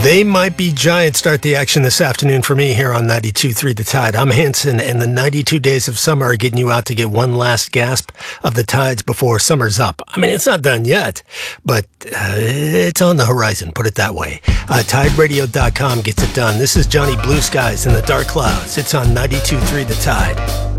They might be giant. Start the action this afternoon for me here on 92.3 The Tide. I'm Hanson, and the 92 days of summer are getting you out to get one last gasp of the tides before summer's up. I mean, it's not done yet, but it's on the horizon, put it that way. TideRadio.com gets it done. This is Johnny Blue Skies in the Dark Clouds. It's on 92.3 The Tide.